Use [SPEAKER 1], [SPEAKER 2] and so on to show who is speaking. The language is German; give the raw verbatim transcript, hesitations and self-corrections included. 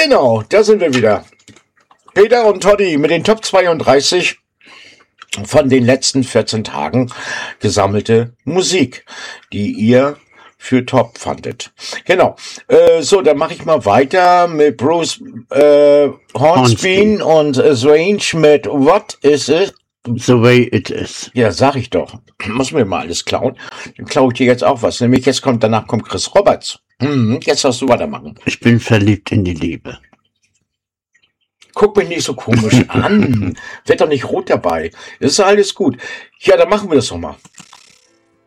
[SPEAKER 1] Genau, da sind wir wieder. Peter und Toddy mit den Top zweiunddreißig von den letzten vierzehn Tagen gesammelte Musik, die ihr für top fandet. Genau. Äh, so, dann mache ich mal weiter mit Bruce äh, Hornsby und äh, Strange mit What Is It?
[SPEAKER 2] The Way It Is.
[SPEAKER 1] Ja, sag ich doch. Muss mir mal alles klauen. Dann klaue ich dir jetzt auch was. Nämlich jetzt kommt, danach kommt Chris Roberts. Hm, jetzt darfst du weitermachen.
[SPEAKER 2] Ich bin verliebt in die Liebe.
[SPEAKER 1] Guck mich nicht so komisch an. Wird doch nicht rot dabei. Das ist alles gut. Ja, dann machen wir das doch mal.